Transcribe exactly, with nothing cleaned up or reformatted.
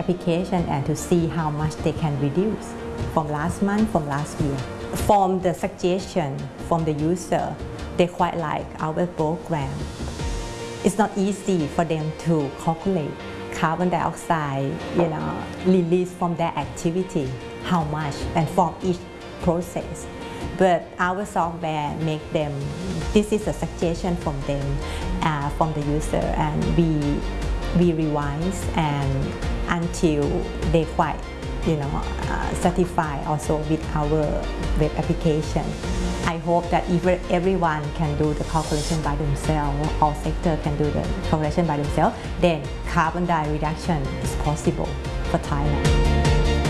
application and to see how much they can reduce from last month, from last year. From the suggestion from the user, they quite like our program. It's not easy for them to calculate carbon dioxide, you know, released from their activity, how much, and from each process. But our software make them, this is a suggestion from them, uh, from the user, and we, we revise and until they quite, you know, uh, satisfied also with our web application. I hope that if everyone can do the calculation by themselves, all sector can do the calculation by themselves, then carbon dioxide reduction is possible for Thailand.